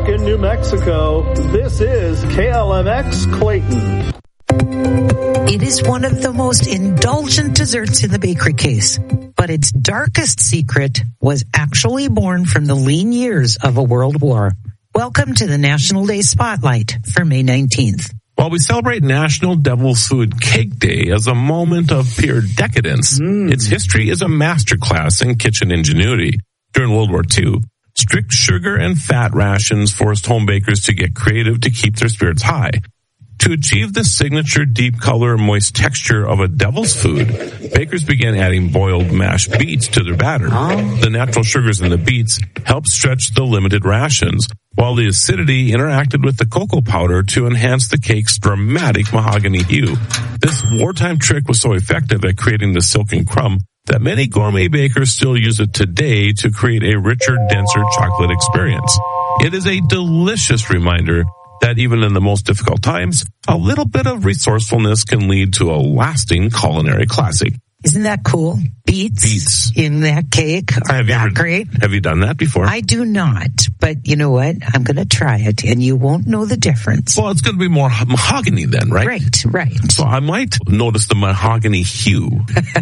back in New Mexico. This is KLMX Clayton. It is one of the most indulgent desserts in the bakery case, but its darkest secret was actually born from the lean years of a world war. Welcome to the National Day Spotlight for May 19th. While we celebrate National Devil's Food Cake Day as a moment of pure decadence, its history is a masterclass in kitchen ingenuity. During World War II, strict sugar and fat rations forced home bakers to get creative to keep their spirits high. To achieve the signature deep color and moist texture of a devil's food, bakers began adding boiled mashed beets to their batter. The natural sugars in the beets helped stretch the limited rations, while the acidity interacted with the cocoa powder to enhance the cake's dramatic mahogany hue. This wartime trick was so effective at creating the silken crumb that many gourmet bakers still use it today to create a richer, denser chocolate experience. It is a delicious reminder that even in the most difficult times, a little bit of resourcefulness can lead to a lasting culinary classic. Isn't that cool? Beets in that cake are that great. Have you done that before? I do not, but you know what? I'm going to try it, and you won't know the difference. Well, it's going to be more mahogany then, right? Right. So I might notice the mahogany hue.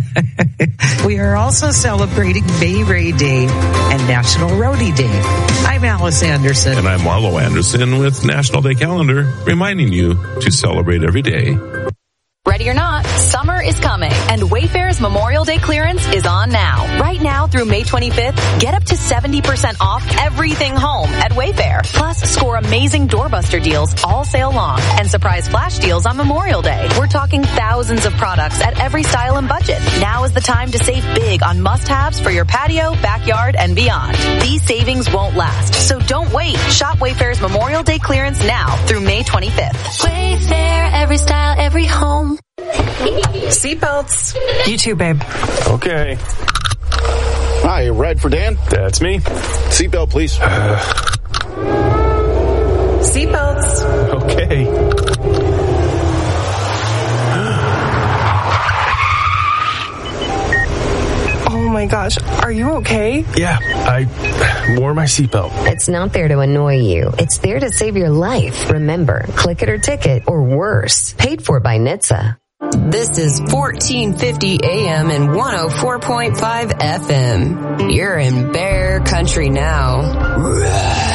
We are also celebrating Bay Ray Day and National Roadie Day. I'm Alice Anderson. And I'm Marlo Anderson with National Day Calendar, reminding you to celebrate every day. Ready or not, summer is coming, and Wayfair's Memorial Day clearance is on now. Right now through May 25th, get up to 70% off everything home at Wayfair. Plus, score amazing doorbuster deals all sale long and surprise flash deals on Memorial Day. We're talking thousands of products at every style and budget. Now is the time to save big on must-haves for your patio, backyard, and beyond. These savings won't last, so don't wait. Shop Wayfair's Memorial Day clearance now through May 25th. Wayfair, every style, every home. Seatbelts. You too, babe. Okay. Hi, red for Dan? That's me. Seatbelt, please. Seatbelts. Okay. Oh my gosh, are you okay? Yeah, I wore my seatbelt. It's not there to annoy you. It's there to save your life. Remember, click it or ticket, or worse. Paid for by NHTSA. This is 1450 AM and 104.5 FM. You're in Bear Country now.